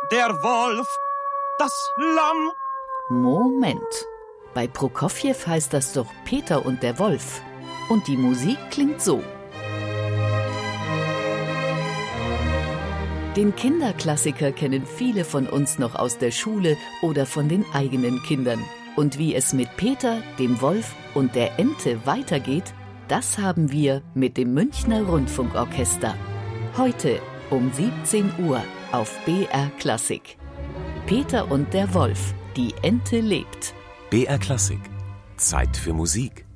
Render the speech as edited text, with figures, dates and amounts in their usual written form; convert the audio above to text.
der Wolf, das Lamm. Moment. Bei Prokofjew heißt das doch Peter und der Wolf. Und die Musik klingt so. Den Kinderklassiker kennen viele von uns noch aus der Schule oder von den eigenen Kindern. Und wie es mit Peter, dem Wolf und der Ente weitergeht, das haben wir mit dem Münchner Rundfunkorchester. Heute um 17 Uhr auf BR Klassik. Peter und der Wolf, die Ente lebt. BR Klassik. Zeit für Musik.